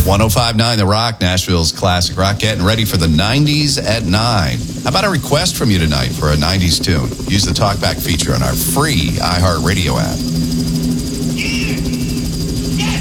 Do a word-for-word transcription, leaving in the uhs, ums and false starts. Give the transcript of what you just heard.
one oh five point nine The Rock, Nashville's classic rock. Getting ready for the nineties at nine. How about a request from you tonight for a nineties tune? Use the talkback feature on our free iHeartRadio app.